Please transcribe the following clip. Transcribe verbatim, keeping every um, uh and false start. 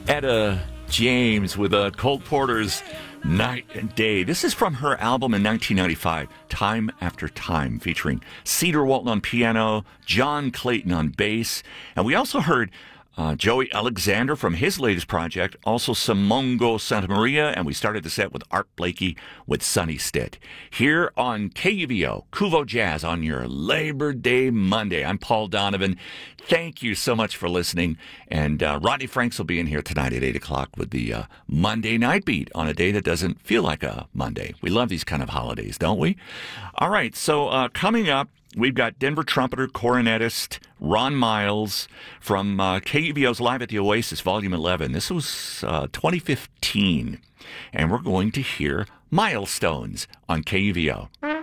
Etta James with uh, Cole Porter's Night and Day. This is from her album in nineteen ninety-five, Time After Time, featuring Cedar Walton on piano, John Clayton on bass. And we also heard uh, Joey Alexander from his latest project, also Simongo Santa Maria, and we started the set with Art Blakey with Sunny Stitt. Here on K U V O, Kuvo Jazz on your Labor Day Monday. I'm Paul Donovan. Thank you so much for listening. And uh, Rodney Franks will be in here tonight at eight o'clock with the uh, Monday Night Beat on a day that doesn't feel like a Monday. We love these kind of holidays, don't we? All right, so uh, coming up, we've got Denver trumpeter, cornetist Ron Miles from uh, K U V O's Live at the Oasis, Volume eleven. This was uh, twenty fifteen, and we're going to hear Milestones on K U V O.